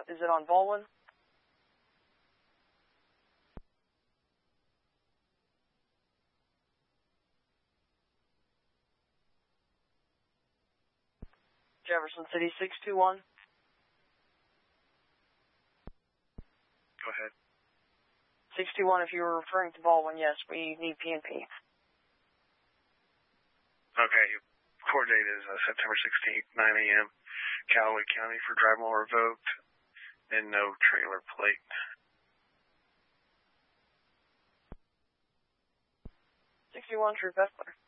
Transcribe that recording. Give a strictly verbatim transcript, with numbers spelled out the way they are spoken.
Is it on Baldwin? Jefferson City six two one. Go ahead. six two one, if you were referring to Baldwin, yes, we need P and P. Okay, coordinate is uh, September sixteenth, nine a.m., Callaway County for drivable revoked and no trailer plate. sixty-one, True Bethler.